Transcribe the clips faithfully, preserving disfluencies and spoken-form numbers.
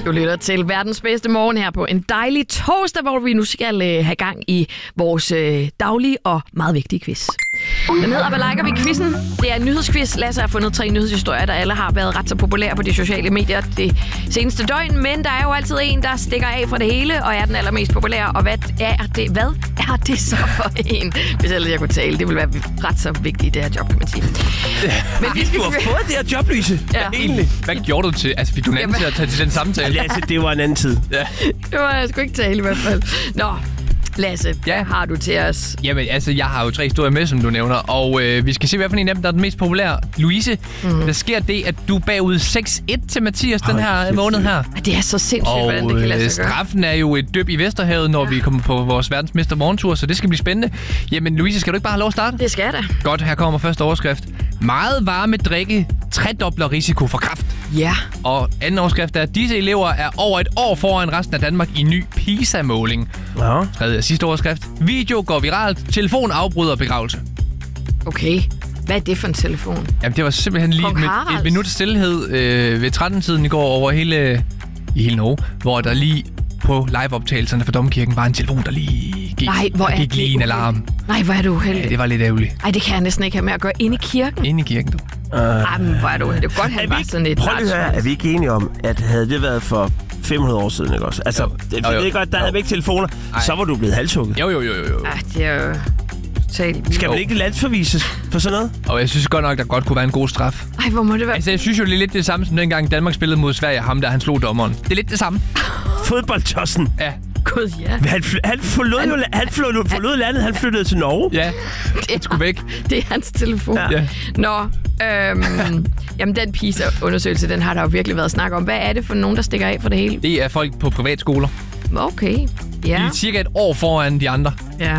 Du lytter til verdens bedste morgen her på en dejlig torsdag, hvor vi nu skal øh, have gang i vores øh, daglige og meget vigtige quiz. Den hedder, hvad liker vi quizzen? Det er en nyhedsquiz. Lasse har fundet tre nyhedshistorier, der alle har været ret så populære på de sociale medier det seneste døgn. Men der er jo altid en, der stikker af fra det hele og er den allermest populære. Og hvad er det, hvad er det så for en? Hvis ellers jeg kunne tale, det ville være ret så vigtigt i det her job, kan man sige. Men vi skal... Du har fået det her job, Louise. Ja. Egentlig. Hvad gjorde du til? Altså, fik du en anden til at tage til den samtale? Lasse, det var en anden tid. Ja. Det var jeg sgu ikke tale i hvert fald. Nå. Lasse, ja. Hvad har du til os? Jamen, altså, jeg har jo tre historier med, som du nævner, og øh, vi skal se, hvad for en af dem, der er den mest populære. Louise, mm. der sker det, at du er bagud seks et til Mathias den her oh, måned her. Det er så sindssygt, og, hvordan det kan lade sig gøre. straffen er jo et dyb i Vesterhavet, når ja. vi kommer på vores verdensmester morgentur, så det skal blive spændende. Jamen, Louise, skal du ikke bare have lov at starte? Det skal jeg da. Godt, her kommer første overskrift. Meget varme drikke tredobler risiko for kræft. Ja. Og anden overskrift er, at disse elever er over et år foran resten af Danmark i ny PISA-måling. Ja. Tredje og sidste overskrift. Video går viralt. Telefon afbryder begravelse. Okay. Hvad er det for en telefon? Jamen, det var simpelthen lige et, et minut stillhed øh, ved tretten-tiden i går over hele, i hele Norge, hvor der lige på liveoptagelserne fra Domkirken var en telefon, der lige gik, Nej, hvor der gik lige en alarm. Nej, hvor er du uheldig. Ja, det var lidt ærgerligt. Ej, det kan jeg næsten ikke have med at gøre inde i kirken. Inde i kirken, du. Uh, Ej, men hvor er du uheldig. Det er godt, han var sådan et... Prøv lige at høre, er vi ikke enige om, at havde det været for fem hundrede år siden, ikke også? Altså, jo. det er ikke godt, der jo. havde væk telefoner, Ej. så var du blevet halshugget. Jo, jo, jo, jo. jo. Ej, det er jo... Totalt. Skal man ikke landsforvises for sådan noget? Og jeg synes godt nok, der godt kunne være en god straf. Ej, hvor må det være? Altså, jeg synes jo, det er lidt det samme, som dengang Danmark spillede mod Sverige, ham der, han slog dommeren. Det er lidt det samme. Fodboldtossen. Ja. Gud, ja. Han, han forlod, han, jo, han forlod, forlod landet, han flyttede til Norge. Ja, det skulle væk. Det er hans telefon. Ja. Nå, øhm, jamen den PISA-undersøgelse, den har der jo virkelig været snak om. Hvad er det for nogen, der stikker af for det hele? Det er folk på privatskoler. Okay, ja. De er cirka et år foran de andre. Ja.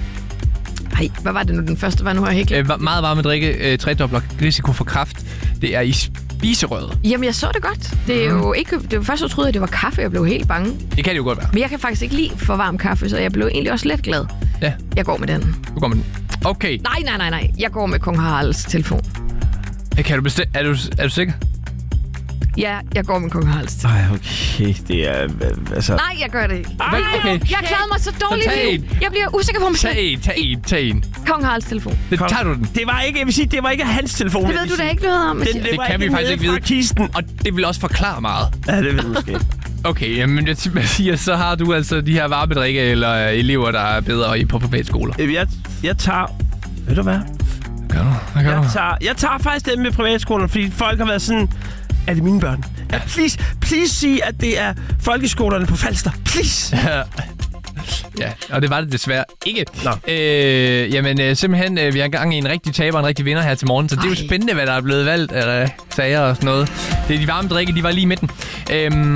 Ej, hvad var det nu? Den første var nu her helt øh, Meget varme drikke, øh, tredobler risiko for kræft. Det er i spiserøret. Jamen, jeg så det godt. Det er mm. jo ikke... Det var først, jeg troede, at det var kaffe. Jeg blev helt bange. Det kan det jo godt være. Men jeg kan faktisk ikke lide for varm kaffe, så jeg blev egentlig også lidt glad. Ja. Jeg går med den. Du går med den. Okay. Nej, nej, nej, nej. Jeg går med Kong Haralds telefon. Kan du bestemme? Er du, er du sikker? Ja, jeg går med Kong Haralds telefon. Ej, okay. Det er... Altså... Nej, jeg gør det ikke. Ej, okay. Jeg klarede mig så dårligt. Så tag en. Jeg bliver usikker på mig selv. Tag en, tag en, tag en. Kong Haralds telefon. Det tager du den. Det var ikke, jeg vil sige, det var ikke hans telefon. Det ved du da ikke noget om. Den, det, det det kan vi faktisk ikke vide. Kisten. Og det vil også forklare meget. Ja, det vil måske. Okay, jamen jeg siger, så har du altså de her varmedrikke eller elever, der er bedre i på privatskoler. Jeg, jeg tager... Ved du hvad? Hvad gør du? Hvad gør jeg, du? tager, jeg tager faktisk dem med privatskolerne, fordi folk har været sådan... Er det mine børn? Ja. Please, please sig, at det er folkeskolerne på Falster. Please! Ja. Ja, og det var det desværre ikke. Nå. Øh, jamen, øh, simpelthen, øh, vi har gang i en rigtig taber og en rigtig vinder her til morgen, så Ej. det er jo spændende, hvad der er blevet valgt af øh, sager og sådan noget. Det er de varme drikke, de var lige i midten. Øhm,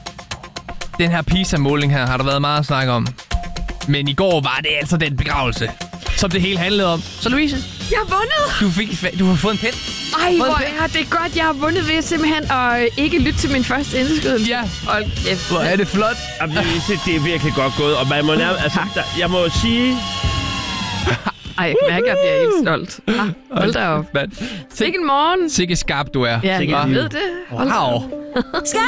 den her PISA-måling her har der været meget at snakke om. Men i går var det altså den begravelse, som det hele handlede om. Så Louise? Jeg har vundet! Du, fik, du har fået en pind. Ej, hvor er det godt. Jeg har vundet ved simpelthen at ikke lytte til min første indskydelse. Ja. Hold kæft. Hvor er det flot. Jamen, det er virkelig godt gået, og man må nærmest... Altså, der, jeg må sige... Ej, jeg mærker, jeg bliver helt stolt. Ah, hold da op. Sikke en morgen. Sikke skarp du er. Ja, jeg ved det. Wow.